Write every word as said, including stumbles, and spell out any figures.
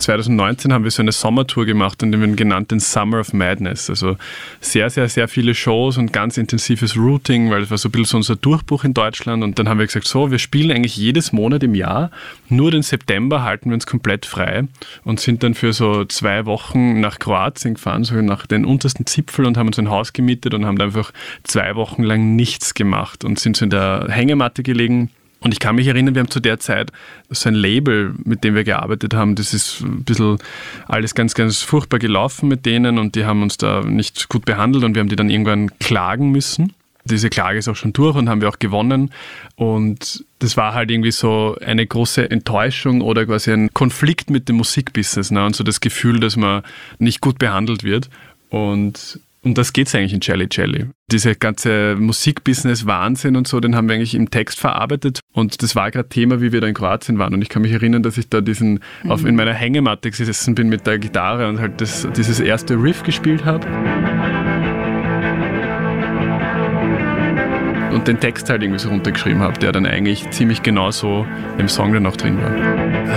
zwanzig neunzehn haben wir so eine Sommertour gemacht und den genannt den Summer of Madness. Also sehr, sehr, sehr viele Shows und ganz intensives Routing, weil das war so ein bisschen so unser Durchbruch in Deutschland. Und dann haben wir gesagt, so, wir spielen eigentlich jedes Monat im Jahr, nur den September halten wir uns komplett frei und sind dann für so zwei Wochen nach Kroatien gefahren, so nach den untersten Zipfel und haben uns ein Haus gemietet und haben da einfach zwei Wochen lang nichts gemacht und sind so in der Hängematte gelegen. Und ich kann mich erinnern, wir haben zu der Zeit so ein Label, mit dem wir gearbeitet haben, das ist ein bisschen alles ganz, ganz furchtbar gelaufen mit denen und die haben uns da nicht gut behandelt und wir haben die dann irgendwann klagen müssen. Diese Klage ist auch schon durch und haben wir auch gewonnen und das war halt irgendwie so eine große Enttäuschung oder quasi ein Konflikt mit dem Musikbusiness, ne? Und so das Gefühl, dass man nicht gut behandelt wird und Um das geht es eigentlich in Jelly Jelly. Diese ganze Musikbusiness-Wahnsinn und so, den haben wir eigentlich im Text verarbeitet. Und das war gerade Thema, wie wir da in Kroatien waren. Und ich kann mich erinnern, dass ich da diesen mhm. auf, in meiner Hängematte gesessen bin mit der Gitarre und halt das, dieses erste Riff gespielt habe. Und den Text halt irgendwie so runtergeschrieben habe, der dann eigentlich ziemlich genau so im Song dann auch drin war.